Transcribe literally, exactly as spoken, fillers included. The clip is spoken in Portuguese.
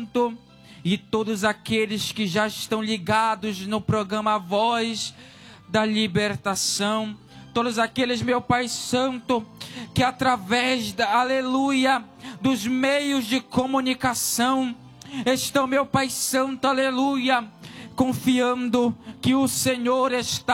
Santo, e todos aqueles que já estão ligados no programa Voz da Libertação, todos aqueles, meu Pai Santo, que através da, aleluia, dos meios de comunicação, estão, meu Pai Santo, aleluia, confiando que o Senhor está